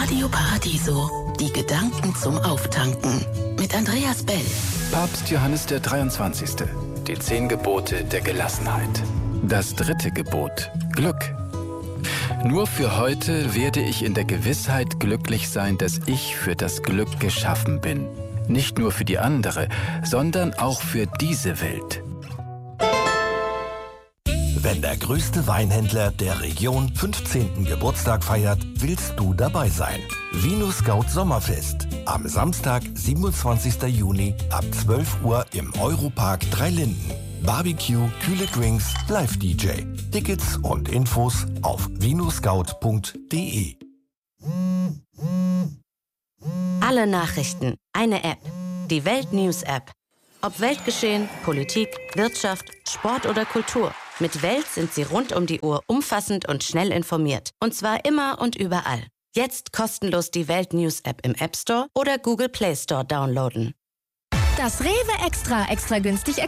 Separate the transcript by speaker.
Speaker 1: Radio Paradiso, die Gedanken zum Auftanken. Mit Andreas Bell.
Speaker 2: Papst Johannes der 23. Die 10 Gebote der Gelassenheit. Das 3. Gebot. Glück. Nur für heute werde ich in der Gewissheit glücklich sein, dass ich für das Glück geschaffen bin. Nicht nur für die andere, sondern auch für diese Welt.
Speaker 3: Wenn der größte Weinhändler der Region 15. Geburtstag feiert, willst du dabei sein. Vinuscout Sommerfest. Am Samstag, 27. Juni ab 12 Uhr im Europark Dreilinden. Barbecue, kühle Drinks, Live-DJ. Tickets und Infos auf vinuscout.de.
Speaker 4: Alle Nachrichten, eine App. Die Welt-News-App. Ob Weltgeschehen, Politik, Wirtschaft, Sport oder Kultur. Mit Welt sind Sie rund um die Uhr umfassend und schnell informiert. Und zwar immer und überall. Jetzt kostenlos die Welt-News-App im App Store oder Google Play Store downloaden.
Speaker 5: Das Rewe Extra günstig